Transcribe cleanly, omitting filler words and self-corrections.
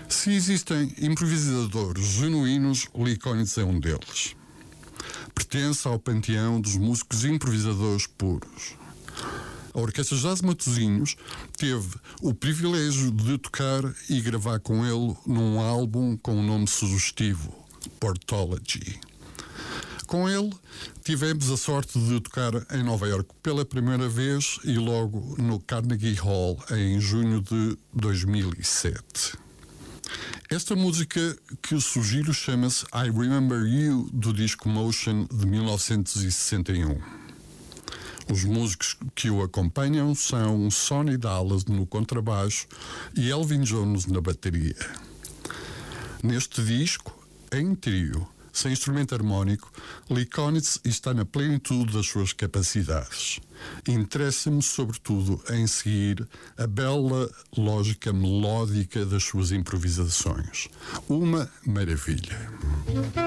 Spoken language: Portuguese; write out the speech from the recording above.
Se existem improvisadores genuínos, Lee Konitz é um deles. Pertence ao panteão dos músicos improvisadores puros. A Orquestra Jazz Matosinhos teve o privilégio de tocar e gravar com ele num álbum com um nome sugestivo, Portology. Com ele, tivemos a sorte de tocar em Nova Iorque pela primeira vez e logo no Carnegie Hall em junho de 2007. Esta música que sugiro chama-se I Remember You, do disco Motion de 1961. Os músicos que o acompanham são Sonny Dallas no contrabaixo e Elvin Jones na bateria. Neste disco, em trio, sem instrumento harmónico, Lee Konitz está na plenitude das suas capacidades. Interessa-me, sobretudo, em seguir a bela lógica melódica das suas improvisações. Uma maravilha.